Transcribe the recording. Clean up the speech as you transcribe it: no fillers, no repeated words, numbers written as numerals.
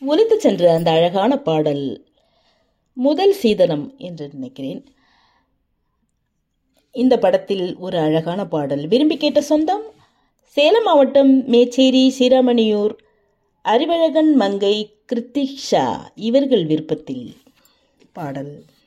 ஒலித்து சென்ற அந்த அழகான பாடல் முதல் சீதனம் என்று நினைக்கிறேன். இந்த படத்தில் ஒரு அழகான பாடல் விரும்பி கேட்ட சொந்தம் சேலம் மாவட்டம் மேச்சேரி சீராமணியூர் அறிவழகன் மங்கை கிருத்திக்ஷா இவர்கள் விருப்பத்தில் பாடல்.